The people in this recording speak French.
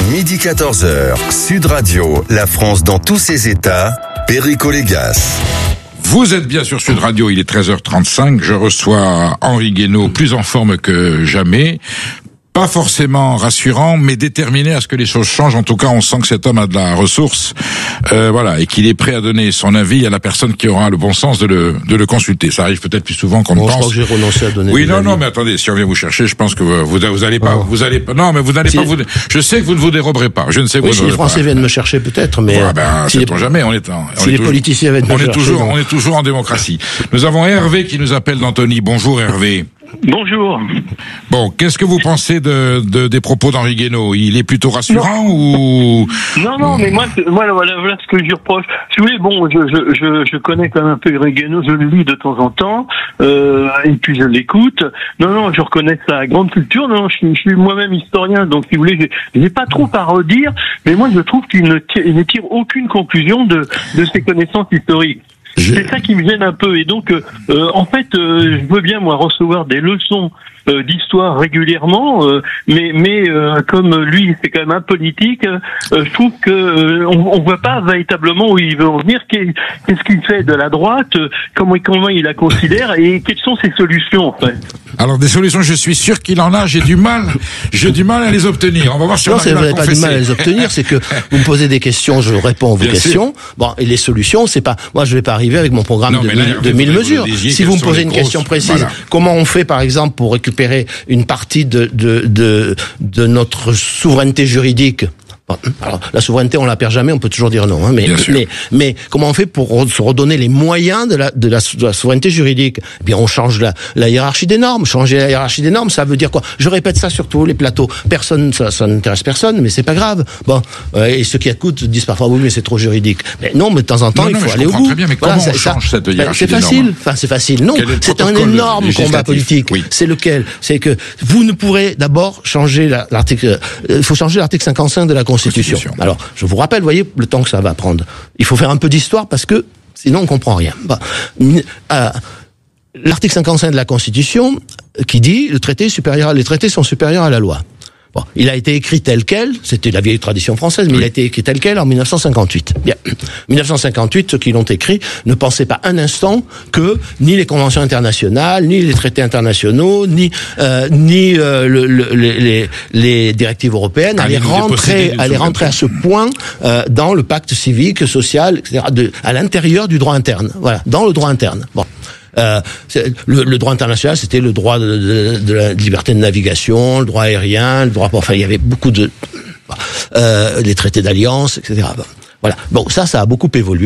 Midi 14h, Sud Radio, la France dans tous ses états, Perico Légas. Vous êtes bien sur Sud Radio, il est 13h35, je reçois Henri Guénaud, plus en forme que jamais. Pas forcément rassurant, mais déterminé à ce que les choses changent. En tout cas, on sent que cet homme a de la ressource, voilà, et qu'il est prêt à donner son avis à la personne qui aura le bon sens de le consulter. Ça arrive peut-être plus souvent qu'on ne pense. Je crois que j'ai renoncé à donner. Oui, non, mais attendez, si on vient vous chercher, je pense que vous allez pas, non, mais vous n'allez pas je sais que vous ne vous déroberez pas. Je ne sais que si les Français viennent me chercher peut-être, mais. Sait-on jamais, si les politiciens viennent me chercher. On est toujours en démocratie. Nous avons Hervé qui nous appelle d'Antony. Bonjour Hervé. Bonjour. Bon, qu'est-ce que vous pensez des propos d'Henri Guénaud? Il est plutôt rassurant ou Non, mais moi voilà ce que je reproche. Si vous voulez, bon, je connais quand même un peu Henri Guénaud, je le lis de temps en temps, et puis je l'écoute. Non, je reconnais sa grande culture. Non, je suis moi-même historien, donc si vous voulez, j'ai pas trop à redire, mais moi je trouve qu'il ne tire aucune conclusion de ses connaissances historiques. C'est ça qui me gêne un peu, et donc en fait je veux bien moi recevoir des leçons d'histoire régulièrement, mais comme lui c'est quand même un politique, je trouve que on voit pas véritablement où il veut en venir, qu'est-ce qu'il fait de la droite, comment il la considère et quelles sont ses solutions en fait. Alors des solutions, je suis sûr qu'il en a. J'ai du mal à les obtenir. On va voir si on arrive à le confesser. Non, c'est pas du mal à les obtenir, c'est que vous me posez des questions, je réponds à vos questions. Bon, et les solutions, c'est pas. Moi, je vais pas arriver avec mon programme de 1000 mesures. Si vous me posez une question précise, comment on fait, par exemple, pour récupérer une partie de notre souveraineté juridique? Alors, la souveraineté, on la perd jamais, on peut toujours dire non, hein, mais comment on fait pour se redonner les moyens de la souveraineté juridique? Eh bien, on change la hiérarchie des normes. Changer la hiérarchie des normes, ça veut dire quoi? Je répète ça sur tous les plateaux. Ça n'intéresse personne, mais c'est pas grave. Bon, et ceux qui écoutent disent parfois oui, mais c'est trop juridique. Mais non, mais de temps en temps, il faut aller au bout. Très bien, mais comment on change cette hiérarchie des normes? C'est facile. Non, c'est un énorme combat politique. Oui. C'est lequel? C'est que vous ne pourrez d'abord changer l'article. Il faut changer l'article 55 de la Constitution. Alors, je vous rappelle, voyez, le temps que ça va prendre. Il faut faire un peu d'histoire parce que sinon on comprend rien. L'article 55 de la Constitution qui dit les traités sont supérieurs à la loi. Bon, il a été écrit tel quel, c'était la vieille tradition française, mais il a été écrit tel quel en 1958. Bien. 1958, ceux qui l'ont écrit ne pensaient pas un instant que ni les conventions internationales, ni les traités internationaux, ni les directives européennes allaient rentrer à ce point dans le pacte civique, social, etc., à l'intérieur du droit interne. Voilà, dans le droit interne. Bon. Le droit international, c'était le droit de la liberté de navigation, le droit aérien, il y avait beaucoup les traités d'alliance, etc. Voilà. Bon, ça a beaucoup évolué.